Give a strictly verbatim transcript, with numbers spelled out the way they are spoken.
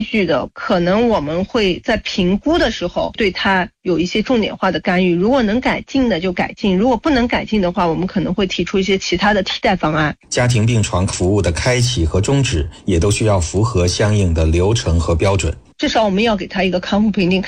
据的，可能我们会在评估的时候对它有一些重点化的干预，如果能改进的就改进，如果不能改进的话，我们可能会提出一些其他的替代方案。 家庭病床服务的开启和终止也都需要符合相应的流程和标准， 至少我们要给它一个康复评定。